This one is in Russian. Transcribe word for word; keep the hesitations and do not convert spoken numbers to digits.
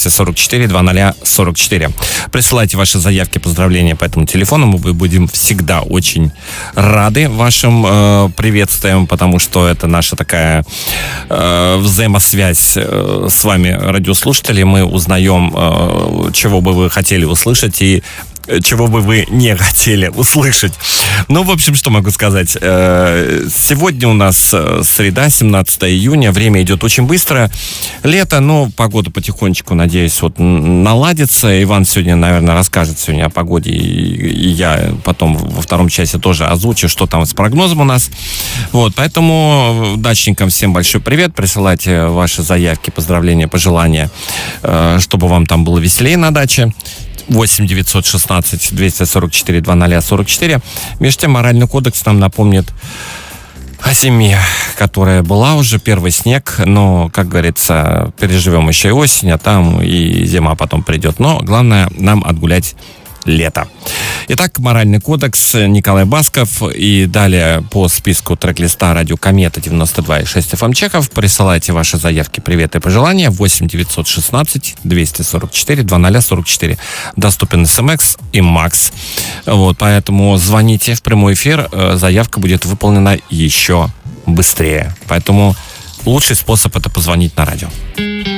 сорок четыре двадцать сорок четыре. Присылайте ваши заявки, поздравления по этому телефону. Мы будем всегда очень рады вашим э, приветствиям, потому что это наша такая э, взаимосвязь э, с вами, радиослушатели. Мы узнаем, э, чего бы вы хотели услышать и чего бы вы не хотели услышать. Ну, в общем, что могу сказать. Сегодня у нас среда, семнадцатое июня. Время идет очень быстро. Лето, но погода потихонечку, надеюсь, вот наладится. Иван сегодня, наверное, расскажет сегодня о погоде. И я потом во втором часе тоже озвучу, что там с прогнозом у нас. Вот, поэтому дачникам всем большой привет. Присылайте ваши заявки, поздравления, пожелания, чтобы вам там было веселее на даче. восемь девятьсот шестнадцать двести сорок четыре двадцать сорок четыре. Между тем, моральный кодекс нам напомнит о зиме, которая была уже, первый снег, но, как говорится, переживем еще и осень, а там и зима потом придет. Но главное нам отгулять лето. Итак, моральный кодекс, Николай Басков, и далее по списку трек-листа радио Комета девяносто два и шесть эф эм Чехов. Присылайте ваши заявки, приветы и пожелания восемь девятьсот шестнадцать двести сорок четыре двадцать сорок четыре. Доступен СМС и МАКС. Вот, поэтому звоните в прямой эфир, заявка будет выполнена еще быстрее. Поэтому лучший способ — это позвонить на радио.